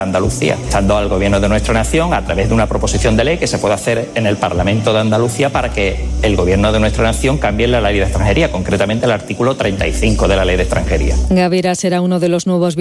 Andalucía, estando al Gobierno de nuestra nación a través de una proposición de ley que se puede hacer en el Parlamento de Andalucía para que el Gobierno de nuestra nación cambie la ley de extranjería, concretamente el artículo 35 de la ley de extranjería. Gavira será uno de los nuevos